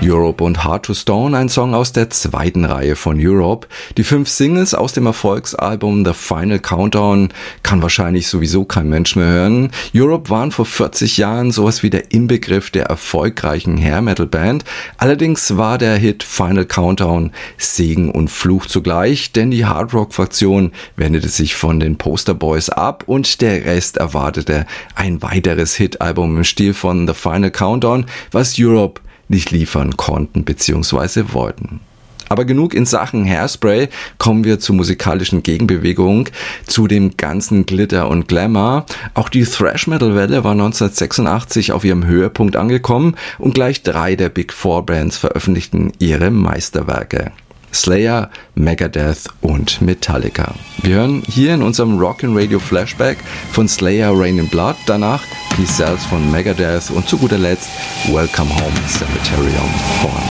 Europe und Hard to Stone, ein Song aus der zweiten Reihe von Europe. Die 5 Singles aus dem Erfolgsalbum The Final Countdown kann wahrscheinlich sowieso kein Mensch mehr hören. Europe waren vor 40 Jahren sowas wie der Inbegriff der erfolgreichen Hair-Metal-Band. Allerdings war der Hit Final Countdown Segen und Fluch zugleich, denn die Hard-Rock-Fraktion wendete sich von den Poster Boys ab und der Rest erwartete ein weiteres Hit-Album im Stil von The Final Countdown, was Europe nicht liefern konnten bzw. wollten. Aber genug in Sachen Hairspray, kommen wir zur musikalischen Gegenbewegung, zu dem ganzen Glitter und Glamour. Auch die Thrash-Metal-Welle war 1986 auf ihrem Höhepunkt angekommen und gleich 3 der Big Four Bands veröffentlichten ihre Meisterwerke. Slayer, Megadeth und Metallica. Wir hören hier in unserem Rockin' Radio Flashback von Slayer Rain in Blood, danach Peace Sells von Megadeth und zu guter Letzt Welcome Home Cemeterium von